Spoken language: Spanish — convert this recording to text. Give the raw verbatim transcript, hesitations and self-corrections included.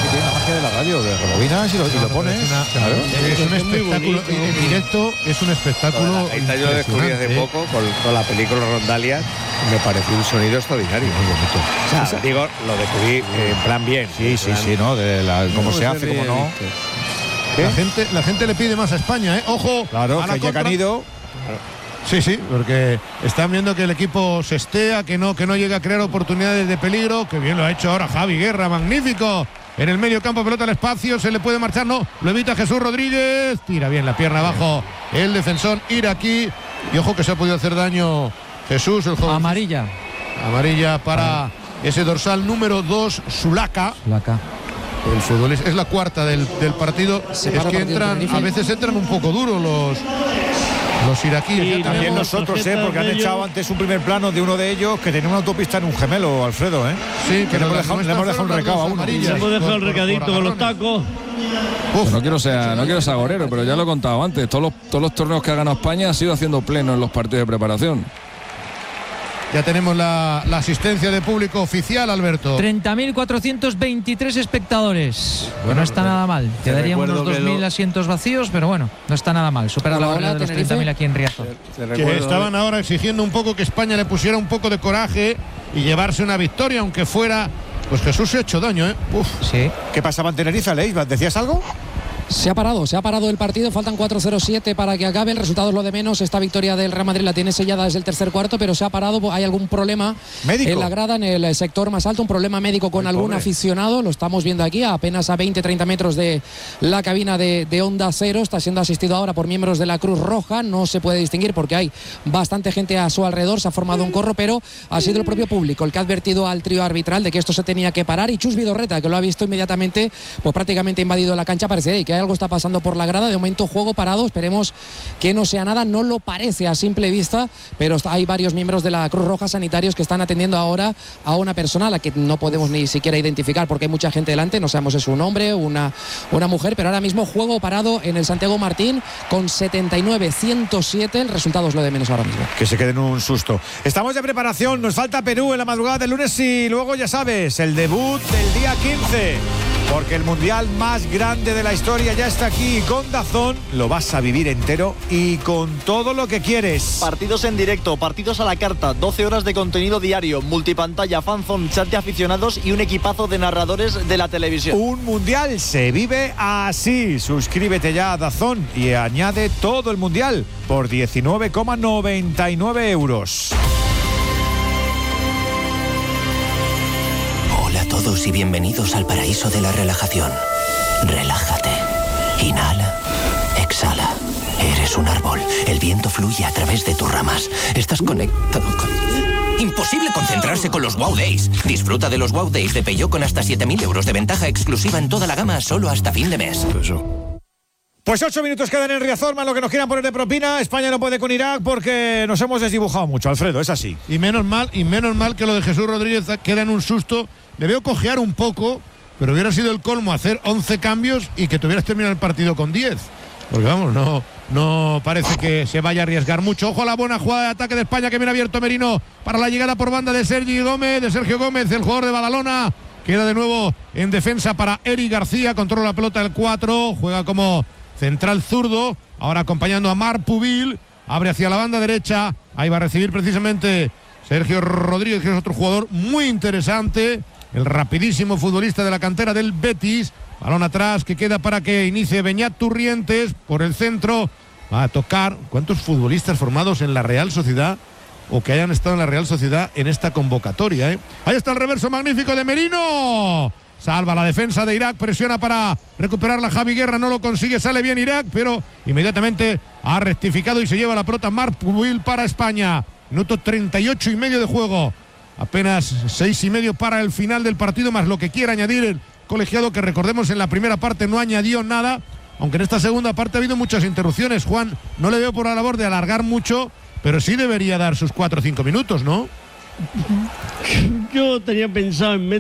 que tiene la magia de la radio, de rebobinas y lo, y lo pones. Es, una, claro. es un espectáculo en directo, es un espectáculo. Esta yo lo descubrí hace poco con, con la película Rondalia. Me pareció un sonido extraordinario. Muy bonito. O sea, digo, lo descubrí eh, en plan bien. Sí, sí, sí, ¿no? De la, cómo se hace, cómo no. La gente, la gente le pide más a España, ¿eh? Ojo. Claro, a la que ya que contra. han ido. Sí, sí, porque están viendo que el equipo se estea, que no, que no llega a crear oportunidades de peligro. Que bien lo ha hecho ahora Javi Guerra, magnífico. En el medio campo, pelota al espacio, se le puede marchar, no, lo evita Jesús Rodríguez. Tira bien la pierna abajo el defensor iraquí. Y ojo que se ha podido hacer daño Jesús, el joven. Amarilla. Amarilla para ese dorsal número dos, Sulaka. Sulaka. El futbolista, es la cuarta del, del partido. Se es para que partido entran, Tenerife. a veces entran un poco duros los, los iraquíes. Y Ya También tenemos- nosotros, ¿eh? Porque han de ellos. echado antes un primer plano de uno de ellos que tenía una autopista en un gemelo, Alfredo, ¿eh? Sí, que le hemos las dejado, le hemos nuestras dejado un fueron recado a las uno. dos Se amarillas. hemos dejado el Por- por- recadito por con los agarrones. tacos. Uf, No quiero ser, no quiero ser agorero, pero ya lo he contado antes. Todos los, todos los torneos que ha ganado España ha sido haciendo pleno en los partidos de preparación. ya tenemos la, la asistencia de público oficial, Alberto. treinta mil cuatrocientos veintitrés espectadores. Bueno, no está te- nada mal. te Quedarían recuerdo unos que dos mil lo- asientos vacíos, pero bueno, no está nada mal. Supera la Hola, barrera de los Tenerife. treinta mil aquí en Riazor. Te Que recuerdo- estaban ahora exigiendo un poco que España le pusiera un poco de coraje y llevarse una victoria, aunque fuera. Pues Jesús se ha hecho daño, ¿eh? Uf. Sí. ¿Qué pasaba en Tenerife, Leis? ¿Decías algo? Se ha parado, se ha parado el partido, faltan cuatro cero siete para que acabe, el resultado es lo de menos, esta victoria del Real Madrid la tiene sellada desde el tercer cuarto, pero se ha parado, hay algún problema Médico. en la grada, en el sector más alto, un problema médico con Ay, algún pobre. aficionado, lo estamos viendo aquí, apenas a veinte treinta metros de la cabina de, de Onda Cero, está siendo asistido ahora por miembros de la Cruz Roja, no se puede distinguir porque hay bastante gente a su alrededor, se ha formado un corro, pero ha sido el propio público el que ha advertido al trío arbitral de que esto se tenía que parar, y Chus Vidorreta, que lo ha visto inmediatamente, pues prácticamente invadido la cancha, parece que algo está pasando por la grada, de momento juego parado, esperemos que no sea nada, no lo parece a simple vista, pero hay varios miembros de la Cruz Roja sanitarios que están atendiendo ahora a una persona a la que no podemos ni siquiera identificar porque hay mucha gente delante, no sabemos si es un hombre, una, una mujer, pero ahora mismo juego parado en el Santiago Martín con setenta y nueve ciento siete, el resultado es lo de menos ahora mismo. Que se queden un susto. Estamos de preparación, nos falta Perú en la madrugada del lunes y luego ya sabes, el debut del día quince. Porque el mundial más grande de la historia ya está aquí y con Dazón lo vas a vivir entero y con todo lo que quieres. Partidos en directo, partidos a la carta, doce horas de contenido diario, multipantalla, fanzone, chat de aficionados y un equipazo de narradores de la televisión. Un mundial se vive así. Suscríbete ya a Dazón y añade todo el mundial por diecinueve coma noventa y nueve euros. Hola a todos y bienvenidos al paraíso de la relajación. Relájate. Inhala. Exhala. Eres un árbol. El viento fluye a través de tus ramas. Estás conectado con... Imposible concentrarse con los Wow Days. Disfruta de los Wow Days de Peugeot con hasta siete mil euros de ventaja exclusiva en toda la gama solo hasta fin de mes. Pues ocho minutos quedan en Riazor, más lo que nos quieran poner de propina. España no puede con Irak porque nos hemos desdibujado mucho, Alfredo, es así. Y menos mal, y menos mal que lo de Jesús Rodríguez queda en un susto. Le veo cojear un poco, pero hubiera sido el colmo hacer once cambios y que tuvieras terminado el partido con diez. Porque vamos, no, no parece que se vaya a arriesgar mucho. Ojo a la buena jugada de ataque de España que viene abierto Merino para la llegada por banda de Sergio Gómez, de Sergio Gómez, el jugador de Badalona. Queda de nuevo en defensa para Eric García, controla la pelota el cuatro, juega como central zurdo, ahora acompañando a Marc Pubil, abre hacia la banda derecha, ahí va a recibir precisamente Sergio Rodríguez, que es otro jugador muy interesante, el rapidísimo futbolista de la cantera del Betis. Balón atrás que queda para que inicie Beñat Turrientes por el centro, va a tocar. ¿Cuántos futbolistas formados en la Real Sociedad o que hayan estado en la Real Sociedad en esta convocatoria, eh? Ahí está el reverso magnífico de Merino. Salva la defensa de Irak, presiona para recuperarla Javi Guerra, no lo consigue, sale bien Irak, pero inmediatamente ha rectificado y se lleva la pelota Marc Pubil para España. Minuto treinta y ocho y medio de juego. Apenas seis y medio para el final del partido, más lo que quiera añadir el colegiado, que recordemos en la primera parte no añadió nada, aunque en esta segunda parte ha habido muchas interrupciones. Juan, no le veo por la labor de alargar mucho, pero sí debería dar sus cuatro o cinco minutos, ¿no? Yo tenía pensado en